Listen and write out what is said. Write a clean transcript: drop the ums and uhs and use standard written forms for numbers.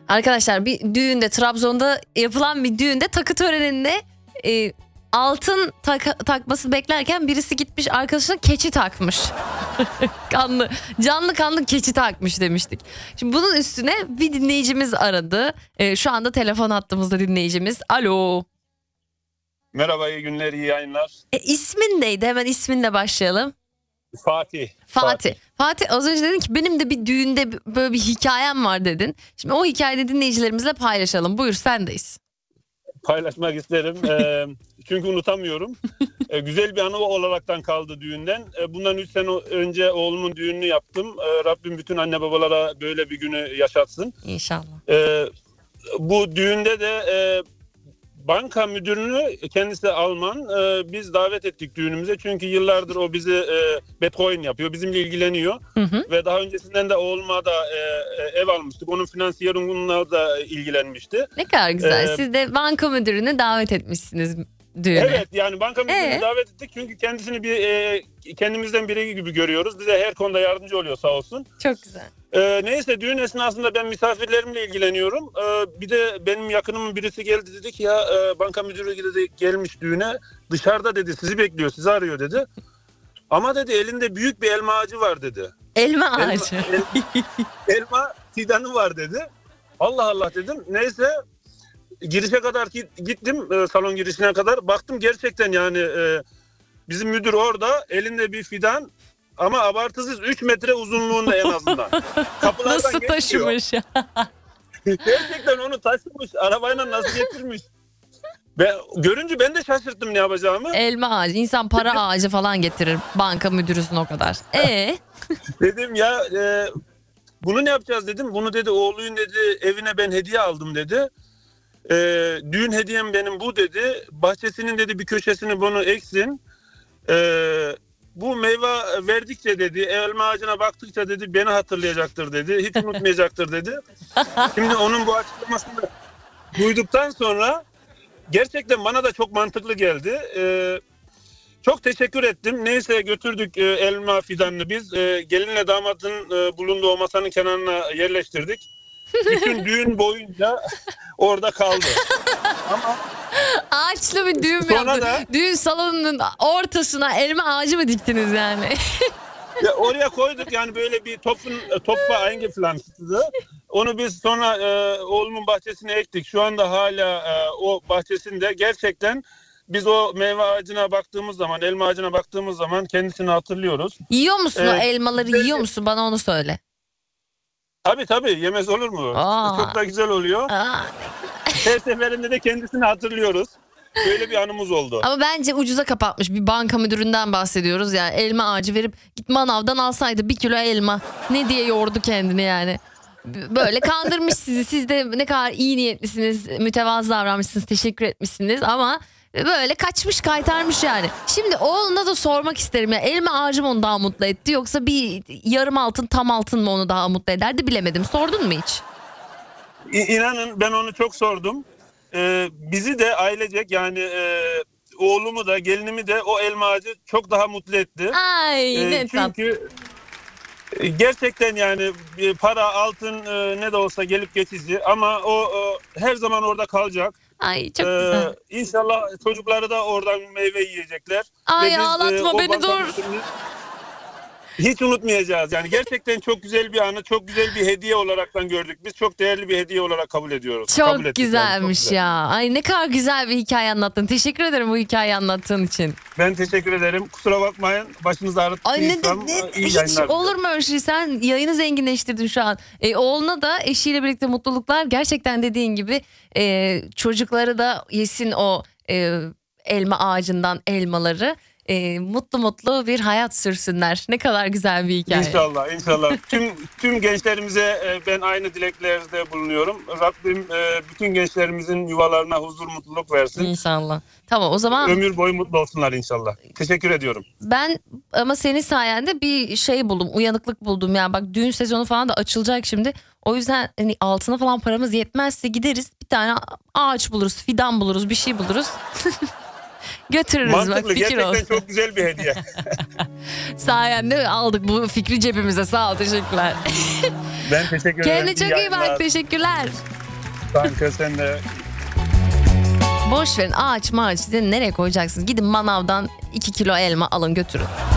Arkadaşlar bir düğünde, Trabzon'da yapılan bir düğünde takı töreninde altın takması beklerken birisi gitmiş arkadaşına keçi takmış. Canlı kanlı keçi takmış demiştik. Şimdi bunun üstüne bir dinleyicimiz aradı. Şu anda telefon hattımızda dinleyicimiz. Alo. Merhaba, iyi günler, iyi yayınlar. İsmin neydi? Hemen isminle başlayalım. Fatih. Fatih, az önce dedin ki benim de bir düğünde böyle bir hikayem var dedin. Şimdi o hikayeyi dinleyicilerimizle paylaşalım. Buyur, sendeyiz. Paylaşmak isterim. Çünkü unutamıyorum. Güzel bir anı olaraktan kaldı düğünden. Bundan 3 sene önce oğlumun düğününü yaptım. Rabbim bütün anne babalara böyle bir günü yaşatsın. İnşallah. Bu düğünde de banka müdürünü, kendisi Alman, biz davet ettik düğünümüze. Çünkü yıllardır o bizi Bitcoin yapıyor, bizimle ilgileniyor. Ve daha öncesinden de oğluma da ev almıştık. Onun finansiyerungunla da ilgilenmişti. Ne kadar güzel. Siz de banka müdürünü davet etmişsiniz düğüne. Evet, yani banka müdürünü davet ettik. Çünkü kendisini kendimizden biri gibi görüyoruz. Bize her konuda yardımcı oluyor, sağ olsun. Çok güzel. Neyse, düğün esnasında ben misafirlerimle ilgileniyorum. Bir de benim yakınımın birisi geldi, dedi ki ya banka müdürü dedi, gelmiş düğüne. Dışarıda dedi, sizi bekliyor, sizi arıyor dedi. Ama dedi elinde büyük bir elma ağacı var dedi. Elma ağacı. Elma fidanı var dedi. Allah Allah dedim. Neyse girişe kadar gittim, salon girişine kadar. Baktım gerçekten yani bizim müdür orada elinde bir fidan. Ama abartısız 3 metre uzunluğunda en azından. Kapılardan nasıl geçiyor. taşımış ya? Gerçekten onu taşımış. Arabayla nasıl getirmiş. Görünce ben de şaşırttım ne yapacağımı. Elma ağacı. İnsan para ağacı falan getirir. Banka müdürüsün o kadar. Dedim ya bunu ne yapacağız dedim. Bunu dedi oğluyun dedi evine ben hediye aldım dedi. Düğün hediyem benim bu dedi. Bahçesinin dedi bir köşesini bunu eksin. Bu meyve verdikçe dedi, elma ağacına baktıkça dedi beni hatırlayacaktır dedi. Hiç unutmayacaktır dedi. Şimdi onun bu açıklamasını duyduktan sonra gerçekten bana da çok mantıklı geldi. Çok teşekkür ettim. Neyse götürdük elma fidanını biz. Gelinle damadın bulunduğu o masanın kenarına yerleştirdik. Bütün düğün boyunca orada kaldı. Ama ağaçlı bir düğün mü yaptın? Düğün salonunun ortasına elma ağacı mı diktiniz yani? Ya oraya koyduk yani böyle bir topla eingepflanzt'tı. Onu biz sonra oğlumun bahçesine ektik. Şu anda hala o bahçesinde gerçekten biz o meyve ağacına baktığımız zaman, elma ağacına baktığımız zaman kendisini hatırlıyoruz. Yiyor musun o elmaları yiyor musun? Bana onu söyle. Tabii yemez olur mu? Çok da güzel oluyor. Her seferinde de kendisini hatırlıyoruz. Böyle bir anımız oldu. Ama bence ucuza kapatmış, bir banka müdüründen bahsediyoruz ya. Elma ağacı verip git manavdan alsaydı 1 kilo elma. Ne diye yordu kendini yani. Böyle kandırmış sizi. Siz de ne kadar iyi niyetlisiniz, mütevazı davranmışsınız, teşekkür etmişsiniz ama böyle kaçmış kaytarmış yani. Şimdi oğluna da sormak isterim ya, elma ağacı mı onu daha mutlu etti yoksa bir yarım altın tam altın mı onu daha mutlu ederdi, bilemedim. Sordun mu hiç? İnanın ben onu çok sordum. Bizi de ailecek yani oğlumu da gelinimi de o elma ağacı çok daha mutlu etti. Ay ne çünkü gerçekten yani para altın ne de olsa gelip geçici ama o her zaman orada kalacak. Ay çok güzel. İnşallah çocukları da oradan meyve yiyecekler. Ay ağlatma beni, dur. Hiç unutmayacağız yani gerçekten çok güzel bir anı, çok güzel bir hediye olaraktan gördük. Biz çok değerli bir hediye olarak kabul ediyoruz. Çok güzelmiş yani, ya. Ay ne kadar güzel bir hikaye anlattın. Teşekkür ederim bu hikayeyi anlattığın için. Ben teşekkür ederim. Kusura bakmayın. Başınızı ağrıttıysam iyi hiç yayınlar. Olur mu öyle şey? Sen yayını zenginleştirdin şu an. Oğluna da eşiyle birlikte mutluluklar. Gerçekten dediğin gibi çocukları da yesin o elma ağacından elmaları. Mutlu mutlu bir hayat sürsünler. Ne kadar güzel bir hikaye. İnşallah. Tüm gençlerimize ben aynı dileklerde bulunuyorum. Rabbim bütün gençlerimizin yuvalarına huzur, mutluluk versin. İnşallah. Tamam o zaman. Ömür boyu mutlu olsunlar inşallah. Teşekkür ediyorum. Ben ama senin sayende bir şey buldum. Uyanıklık buldum. Yani bak düğün sezonu falan da açılacak şimdi. O yüzden hani altına falan paramız yetmezse gideriz. Bir tane ağaç buluruz, fidan buluruz, bir şey buluruz. Götürürüz. Mantıklı, bak, fikir gerçekten olsun. çok güzel bir hediye. Sayende aldık bu fikri cebimize. Sağ ol, teşekkürler. Ben teşekkür ederim. Kendine çok iyi bak, teşekkürler. Kanka sen de. Boş verin ağaç maaç nereye koyacaksınız? Gidin manavdan 2 kilo elma alın götürün.